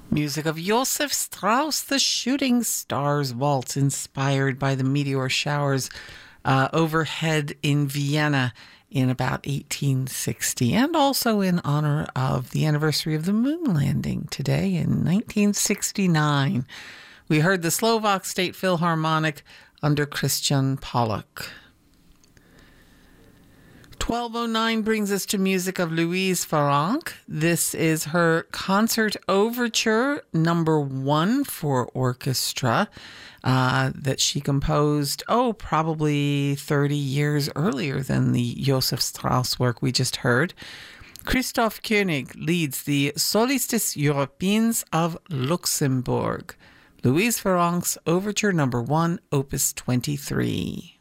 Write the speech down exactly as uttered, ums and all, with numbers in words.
Music of Josef Strauss, The Shooting Stars Waltz, inspired by the meteor showers uh, overhead in Vienna in about eighteen sixty, and also in honor of the anniversary of the moon landing today in nineteen sixty-nine. We heard the Slovak State Philharmonic under Christian Pollock. twelve oh nine brings us to music of Louise Farrenc. This is her concert overture number one for orchestra uh, that she composed, oh, probably thirty years earlier than the Josef Strauss work we just heard. Christoph Koenig leads the Solistes Européens of Luxembourg. Louise Farrenc's overture number one, opus twenty-three.